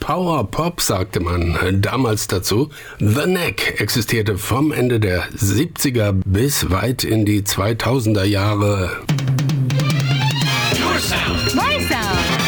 Power Pop, sagte man damals dazu. The Knack existierte vom Ende der 70er bis weit in die 2000er Jahre. Your sound. My sound.